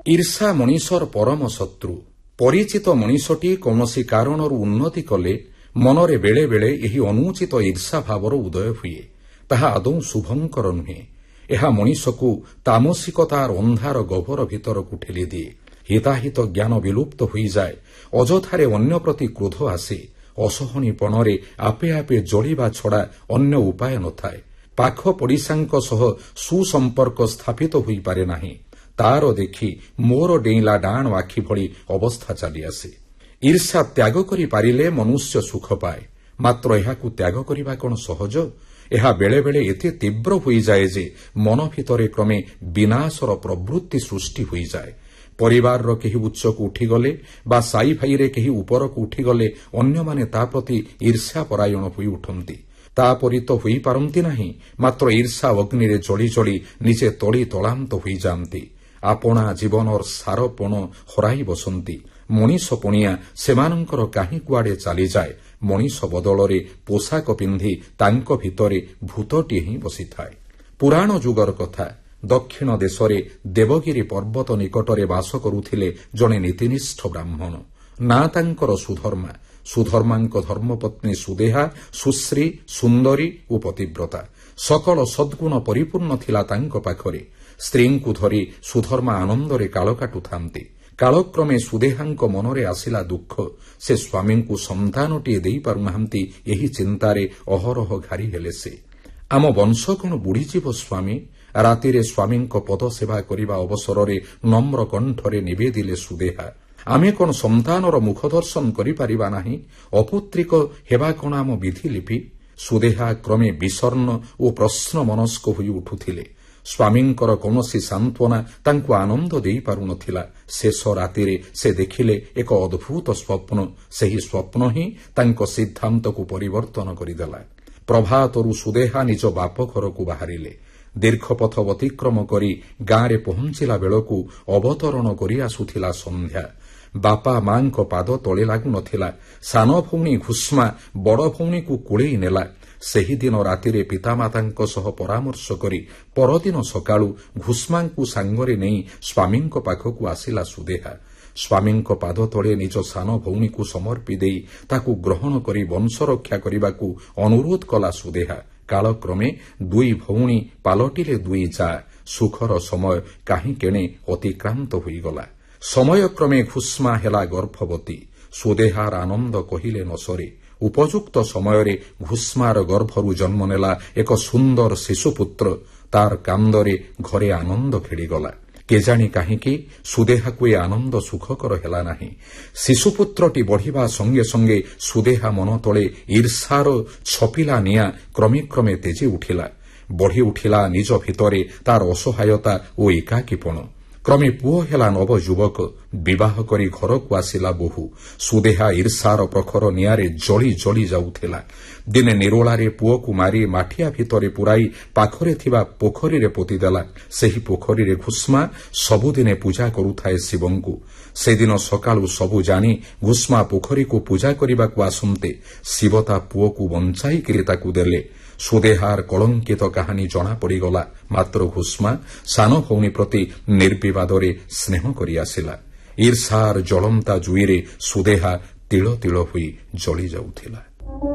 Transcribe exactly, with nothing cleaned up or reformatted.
ଈର୍ଷା ମଣିଷର ପରମ ଶତ୍ରୁ। ପରିଚିତ ମଣିଷଟି କୌଣସି କାରଣରୁ ଉନ୍ନତି କଲେ ମନରେ ବେଳେବେଳେ ଏହି ଅନୁଚିତ ଈର୍ଷା ଭାବର ଉଦୟ ହୁଏ। ତାହା ଆଦୌ ଶୁଭଙ୍କର ନୁହେଁ। ଏହା ମଣିଷକୁ ତାମସିକତାର ଅନ୍ଧାର ଗହ୍ୱର ଭିତରକୁ ଠେଲିଦିଏ। ହିତାହିତ ଜ୍ଞାନ ବିଲୁପ୍ତ ହୋଇଯାଏ। ଅଯଥାରେ ଅନ୍ୟ ପ୍ରତି କ୍ରୋଧ ଆସେ। ଅସହନୀପଣରେ ଆପେ ଆପେ ଜଳିବା ଛଡ଼ା ଅନ୍ୟ ଉପାୟ ନଥାଏ। ପାଖ ପଡ଼ିଶାଙ୍କ ସହ ସୁସମ୍ପର୍କ ସ୍ଥାପିତ ହୋଇପାରେ ନାହିଁ। ତାର ଦେଖି ମୋର ଡେଇଁଲା ଡାଣ ଆଖି ଭଳି ଅବସ୍ଥା ଚାଲିଆସେ। ଈର୍ଷା ତ୍ୟାଗ କରିପାରିଲେ ମନୁଷ୍ୟ ସୁଖ ପାଏ। ମାତ୍ର ଏହାକୁ ତ୍ୟାଗ କରିବା କ'ଣ ସହଜ? ଏହା ବେଳେବେଳେ ଏତେ ତୀବ୍ର ହୋଇଯାଏ ଯେ ମନ ଭିତରେ କ୍ରମେ ବିନାଶର ପ୍ରବୃତ୍ତି ସୃଷ୍ଟି ହୋଇଯାଏ। ପରିବାରର କେହି ଉଚ୍ଚକୁ ଉଠିଗଲେ ବା ସାଇ ଭାଇରେ କେହି ଉପରକୁ ଉଠିଗଲେ ଅନ୍ୟମାନେ ତା ପ୍ରତି ଈର୍ଷାପରାୟଣ ହୋଇ ଉଠନ୍ତି। ତାପରି ତ ହୋଇପାରନ୍ତି ନାହିଁ, ମାତ୍ର ଈର୍ଷା ଅଗ୍ନିରେ ଜଳି ଜଳି ନିଜେ ତଳି ତଳାନ୍ତ ହୋଇଯାଆନ୍ତି। ଆପଣା ଜୀବନର ସାରପଣ ହରାଇ ବସନ୍ତି। ମଣିଷ ପଣିଆ ସେମାନଙ୍କର କାହିଁ କୁଆଡ଼େ ଚାଲିଯାଏ। ମଣିଷ ବଦଳରେ ପୋଷାକ ପିନ୍ଧି ତାଙ୍କ ଭିତରେ ଭୂତଟିଏ ହିଁ ବସିଥାଏ। ପୁରାଣ ଯୁଗର କଥା। ଦକ୍ଷିଣ ଦେଶରେ ଦେବଗିରି ପର୍ବତ ନିକଟରେ ବାସ କରୁଥିଲେ ଜଣେ ନୀତିନିଷ୍ଠ ବ୍ରାହ୍ମଣ। ନାଁ ତାଙ୍କର ସୁଧର୍ମା। ସୁଧର୍ମାଙ୍କ ଧର୍ମପତ୍ନୀ ସୁଦେହା ସୁଶ୍ରୀ, ସୁନ୍ଦରୀ ଓ ପତିବ୍ରତା। ସକଳ ସଦ୍ଗୁଣ ପରିପୂର୍ଣ୍ଣ ଥିଲା ତାଙ୍କ ପାଖରେ। ସ୍ତ୍ରୀଙ୍କୁ ଧରି ସୁଧର୍ମା ଆନନ୍ଦରେ କାଳ କାଟୁଥାନ୍ତି। କାଳକ୍ରମେ ସୁଦେହାଙ୍କ ମନରେ ଆସିଲା ଦୁଃଖ। ସେ ସ୍ୱାମୀଙ୍କୁ ସନ୍ତାନଟିଏ ଦେଇପାରୁନାହାନ୍ତି, ଏହି ଚିନ୍ତାରେ ଅହରହ ଘାରି ହେଲେ ସେ। ଆମ ବଂଶ କ'ଣ ବୁଡ଼ିଯିବ ସ୍ୱାମୀ? ରାତିରେ ସ୍ୱାମୀଙ୍କ ପଦସେବା କରିବା ଅବସରରେ ନମ୍ର କଣ୍ଠରେ ନିବେଦିଲେ ସୁଦେହା। ଆମେ କ'ଣ ସନ୍ତାନର ମୁଖ ଦର୍ଶନ କରିପାରିବା ନାହିଁ? ଅପୁତ୍ରିକ ହେବା କ'ଣ ଆମ ବିଧିଲିପି? ସୁଦେହା କ୍ରମେ ବିଷର୍ଣ୍ଣ ଓ ପ୍ରଶ୍ନମନସ୍କ ହୋଇ ଉଠୁଥିଲେ। ସ୍ୱାମୀଙ୍କର କୌଣସି ସାନ୍ତ୍ୱନା ତାଙ୍କୁ ଆନନ୍ଦ ଦେଇପାରୁନଥିଲା। ଶେଷ ରାତିରେ ସେ ଦେଖିଲେ ଏକ ଅଦ୍ଭୁତ ସ୍ୱପ୍ନ। ସେହି ସ୍ୱପ୍ନ ହିଁ ତାଙ୍କ ସିଦ୍ଧାନ୍ତକୁ ପରିବର୍ତ୍ତନ କରିଦେଲା। ପ୍ରଭାତରୁ ସୁଦେହା ନିଜ ବାପ ଘରକୁ ବାହାରିଲେ। ଦୀର୍ଘ ପଥ ଅତିକ୍ରମ କରି ଗାଁରେ ପହଞ୍ଚିଲା ବେଳକୁ ଅବତରଣ କରି ଆସୁଥିଲା ସନ୍ଧ୍ୟା। ବାପା ମାଙ୍କ ପାଦ ତଳେ ଲାଗୁନଥିଲା। ସାନ ଭଉଣୀ ଘୁଷ୍ମା ବଡ଼ ଭଉଣୀକୁ କୋଳେଇ ନେଲା। ସେହିଦିନ ରାତିରେ ପିତାମାତାଙ୍କ ସହ ପରାମର୍ଶ କରି ପରଦିନ ସକାଳୁ ଘୁଷ୍ମାଙ୍କୁ ସାଙ୍ଗରେ ନେଇ ସ୍ୱାମୀଙ୍କ ପାଖକୁ ଆସିଲା ସୁଦେହା। ସ୍ୱାମୀଙ୍କ ପାଦ ତଳେ ନିଜ ସାନ ଭଉଣୀକୁ ସମର୍ପି ଦେଇ ତାକୁ ଗ୍ରହଣ କରି ବଂଶରକ୍ଷା କରିବାକୁ ଅନୁରୋଧ କଲା ସୁଦେହା। କାଳକ୍ରମେ ଦୁଇ ଭଉଣୀ ପାଲଟିଲେ ଦୁଇ ଯା। ସୁଖର ସମୟ କାହିଁ କେଣେ ଅତିକ୍ରାନ୍ତ ହୋଇଗଲା। ସମୟକ୍ରମେ ଘୁଷ୍ମା ହେଲା ଗର୍ଭବତୀ। ସୁଦେହାର ଆନନ୍ଦ କହିଲେ ନ ସରେ। ଉପଯୁକ୍ତ ସମୟରେ ଘୁଷ୍ମାର ଗର୍ଭରୁ ଜନ୍ମ ନେଲା ଏକ ସୁନ୍ଦର ଶିଶୁପୁତ୍ର। ତାର କାନ୍ଦରେ ଘରେ ଆନନ୍ଦ ଖେଳିଗଲା। କେଜାଣି କାହିଁକି ସୁଦେହାକୁ ଏ ଆନନ୍ଦ ସୁଖକର ହେଲା ନାହିଁ। ଶିଶୁପୁତ୍ରଟି ବଢ଼ିବା ସଙ୍ଗେ ସଙ୍ଗେ ସୁଦେହା ମନ ତଳେ ଈର୍ଷାର ଛପିଲା ନିଆଁ କ୍ରମେ କ୍ରମେ ତେଜି ଉଠିଲା। ବଢ଼ି ଉଠିଲା ନିଜ ଭିତରେ ତାର ଅସହାୟତା ଓ ଏକାକୀପଣ। କ୍ରମେ ପୁଅ ହେଲା ନବଯୁବକ। ବିବାହ କରି ଘରକୁ ଆସିଲା ବୋହୂ। ସୁଦେହା ଈର୍ଷାର ପ୍ରଖର ନିଆଁରେ ଜଳି ଜଳି ଯାଉଥିଲା। ଦିନେ ନିରୋଳାରେ ପୁଅକୁ ମାରି ମାଠିଆ ଭିତରେ ପୁରାଇ ପାଖରେ ଥିବା ପୋଖରୀରେ ପୋତିଦେଲା। ସେହି ପୋଖରୀରେ ଘୁଷ୍ମା ସବୁଦିନେ ପୂଜା କରୁଥାଏ ଶିବଙ୍କୁ। ସେଦିନ ସକାଳୁ ସବୁ ଜାଣି ଘୁଷ୍ମା ପୋଖରୀକୁ ପୂଜା କରିବାକୁ ଆସନ୍ତେ ଶିବ ତା ପୁଅକୁ ବଞ୍ଚାଇକିରି ତାକୁ ଦେଲେ। ସୁଦେହାର କଳଙ୍କିତ କାହାଣୀ ଜଣାପଡ଼ିଗଲା। ମାତ୍ର ଘୁଷ୍ମା ସାନ ଭଉଣୀ ପ୍ରତି ନିର୍ବିବାଦରେ ସ୍ନେହ କରି ଆସିଲା। ଈର୍ଷାର ଜ୍ୱଳନ୍ତା ଜୁଇରେ ସୁଦେହା ତିଳ ତିଳ ହୋଇ ଜଳି ଯାଉଥିଲା।